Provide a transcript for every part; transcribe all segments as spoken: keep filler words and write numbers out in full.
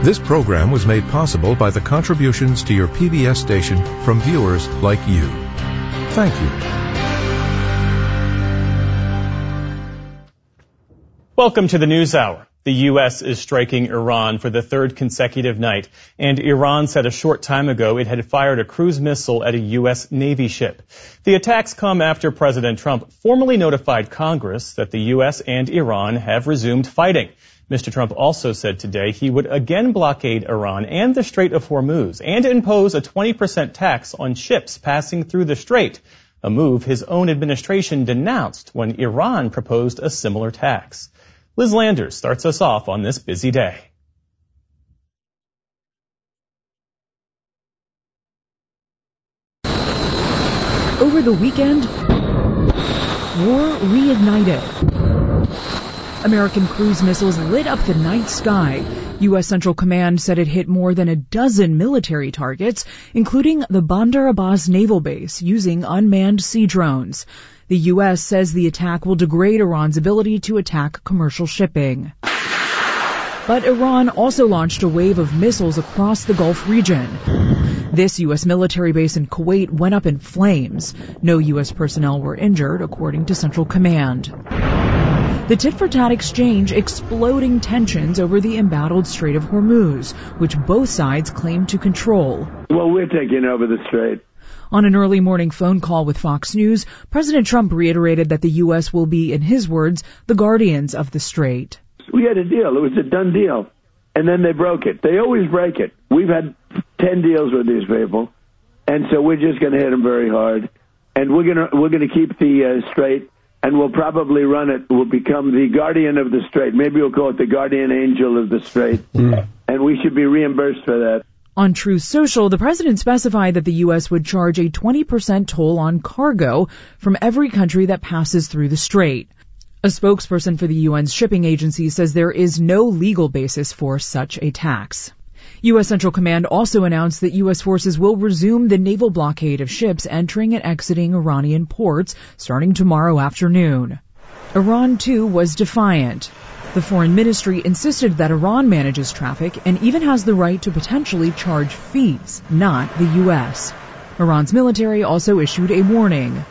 This program was made possible by the contributions to your P B S station from viewers like you. Thank you. Welcome to the News Hour. The U S is striking Iran for the third consecutive night, and Iran said a short time ago it had fired a cruise missile at a U S Navy ship. The attacks come after President Trump formally notified Congress that the U S and Iran have resumed fighting. Mister Trump also said today he would again blockade Iran and the Strait of Hormuz and impose a twenty percent tax on ships passing through the strait, a move his own administration denounced when Iran proposed a similar tax. Liz Landers starts us off on this busy day. Over the weekend, war reignited. American cruise missiles lit up the night sky. U S Central Command said it hit more than a dozen military targets, including the Bandar Abbas Naval Base, using unmanned sea drones. The U S says the attack will degrade Iran's ability to attack commercial shipping. But Iran also launched a wave of missiles across the Gulf region. This U S military base in Kuwait went up in flames. No U S personnel were injured, according to Central Command. The tit-for-tat exchange exploding tensions over the embattled Strait of Hormuz, which both sides claim to control. Well, we're taking over the strait. On an early morning phone call with Fox News, President Trump reiterated that the U S will be, in his words, the guardians of the strait. We had a deal. It was a done deal. And then they broke it. They always break it. We've had ten deals with these people. And so we're just going to hit them very hard. And we're going to we're going to keep the uh, strait. And we'll probably run it, we'll become the guardian of the strait. Maybe we'll call it the guardian angel of the strait. Mm. And we should be reimbursed for that. On Truth Social, the president specified that the U S would charge a twenty percent toll on cargo from every country that passes through the strait. A spokesperson for the U N's shipping agency says there is no legal basis for such a tax. U S Central Command also announced that U S forces will resume the naval blockade of ships entering and exiting Iranian ports starting tomorrow afternoon. Iran, too, was defiant. The foreign ministry insisted that Iran manages traffic and even has the right to potentially charge fees, not the U S. Iran's military also issued a warning.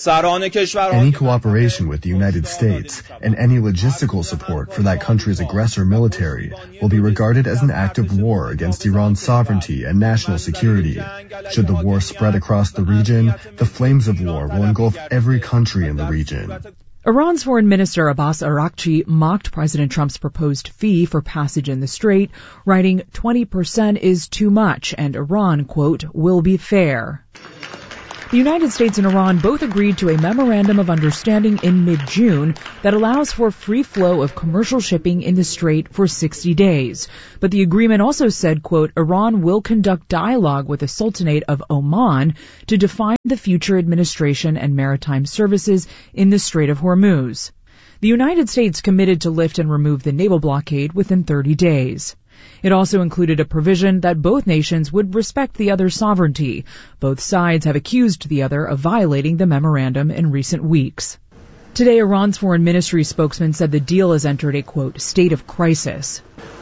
Any cooperation with the United States and any logistical support for that country's aggressor military will be regarded as an act of war against Iran's sovereignty and national security. Should the war spread across the region, the flames of war will engulf every country in the region. Iran's Foreign Minister Abbas Araghchi mocked President Trump's proposed fee for passage in the strait, writing, twenty percent is too much, and Iran, quote, will be fair. The United States and Iran both agreed to a memorandum of understanding in mid-June that allows for free flow of commercial shipping in the strait for sixty days. But the agreement also said, quote, Iran will conduct dialogue with the Sultanate of Oman to define the future administration and maritime services in the Strait of Hormuz. The United States committed to lift and remove the naval blockade within thirty days. It also included a provision that both nations would respect the other's sovereignty. Both sides have accused the other of violating the memorandum in recent weeks. Today, Iran's foreign ministry spokesman said the deal has entered a, quote, state of crisis.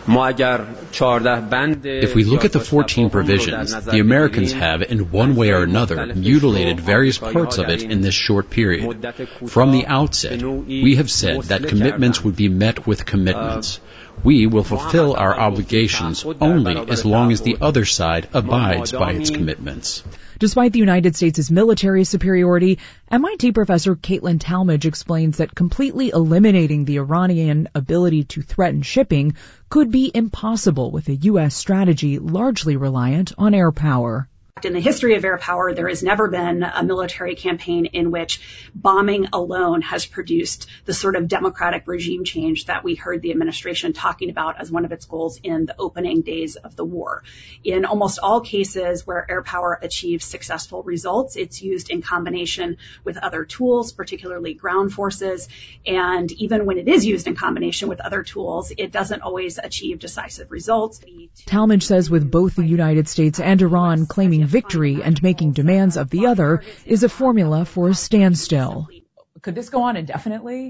If we look at the fourteen provisions, the Americans have, in one way or another, mutilated various parts of it in this short period. From the outset, we have said that commitments would be met with commitments. We will fulfill our obligations only as long as the other side abides by its commitments. Despite the United States' military superiority, M I T professor Caitlin Talmadge explains that completely eliminating the Iranian ability to threaten shipping could be impossible with a U S strategy largely reliant on air power. In the history of air power, there has never been a military campaign in which bombing alone has produced the sort of democratic regime change that we heard the administration talking about as one of its goals in the opening days of the war. In almost all cases where air power achieves successful results, it's used in combination with other tools, particularly ground forces. And even when it is used in combination with other tools, it doesn't always achieve decisive results. Talmadge says with both the United States and Iran claiming victory and making demands of the other is a formula for a standstill. Could this go on indefinitely?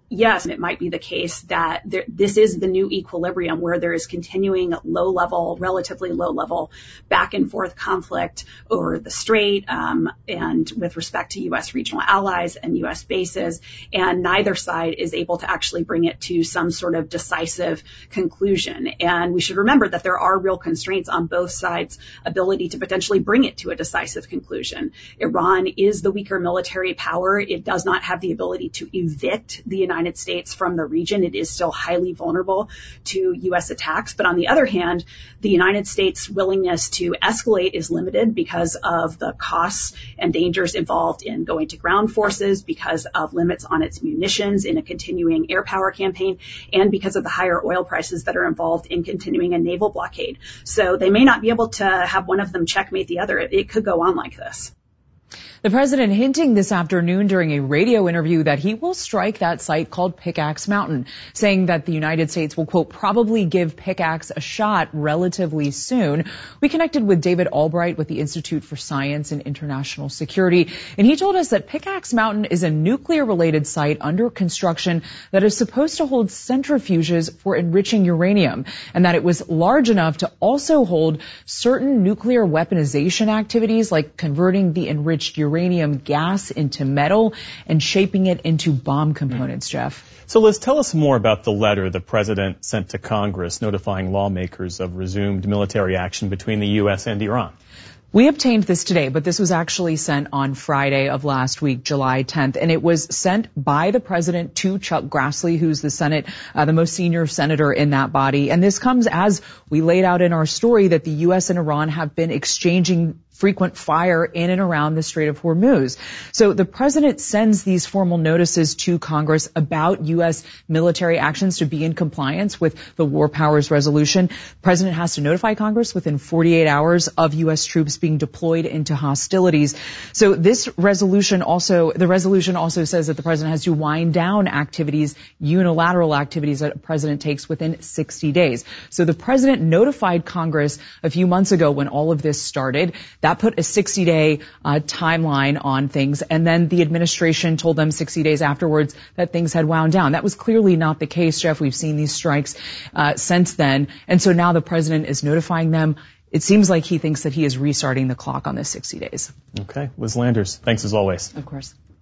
yes, it might be the case that there, this is the new equilibrium where there is continuing low-level, relatively low-level back-and-forth conflict over the Strait um, and with respect to U S regional allies and U S bases, and neither side is able to actually bring it to some sort of decisive conclusion. And we should remember that there are real constraints on both sides' ability to potentially bring it to a decisive conclusion. Iran is the weaker military power. It does not have the ability to evict the United States from the region. It is still highly vulnerable to U S attacks. But on the other hand, the United States' willingness to escalate is limited because of the costs and dangers involved in going to ground forces, because of limits on its munitions in a continuing air power campaign, and because of the higher oil prices that are involved in continuing a naval blockade. So they may not be able to have one of them checkmate the other. It, it could go on like this. The president hinting this afternoon during a radio interview that he will strike that site called Pickaxe Mountain, saying that the United States will, quote, probably give Pickaxe a shot relatively soon. We connected with David Albright with the Institute for Science and International Security, and he told us that Pickaxe Mountain is a nuclear-related site under construction that is supposed to hold centrifuges for enriching uranium, and that it was large enough to also hold certain nuclear weaponization activities like converting the enriched uranium uranium gas into metal and shaping it into bomb components, Jeff. So Liz, tell us more about the letter the president sent to Congress notifying lawmakers of resumed military action between the U S and Iran. We obtained this today, but this was actually sent on Friday of last week, July tenth, and it was sent by the president to Chuck Grassley, who's the Senate, uh, the most senior senator in that body. And this comes as we laid out in our story that the U S and Iran have been exchanging frequent fire in and around the Strait of Hormuz. So the president sends these formal notices to Congress about U S military actions to be in compliance with the War Powers Resolution. The president has to notify Congress within forty-eight hours of U S troops being deployed into hostilities. So this resolution also, the resolution also says that the president has to wind down activities, unilateral activities that a president takes within sixty days. So the president notified Congress a few months ago when all of this started. That put a sixty-day uh, timeline on things, and then the administration told them sixty days afterwards that things had wound down. That was clearly not the case, Jeff. We've seen these strikes uh, since then, and so now the president is notifying them. It seems like he thinks that he is restarting the clock on this sixty days. Okay. Liz Landers, thanks as always. Of course.